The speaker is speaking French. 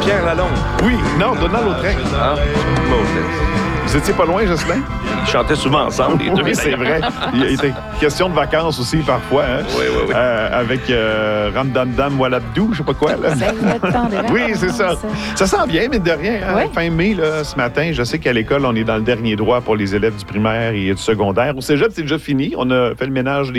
Pierre Lalonde. Oui, non, Donald Lautrec. Ah, bon, Vous étiez pas loin, Jocelyn? ils chantaient souvent ensemble, les deux. Oui, c'est vrai. Il était question de vacances aussi, parfois. Hein? Oui. Avec Ramdamdam Walabdou, je sais pas quoi. Là. C'est le temps des vacances. Oui, c'est ça. Ça sent bien, mais de rien. Hein? Oui. Fin mai, là, ce matin, je sais qu'à l'école, on est dans le dernier droit pour les élèves du primaire et du secondaire. Au cégep, c'est déjà fini. On a fait le ménage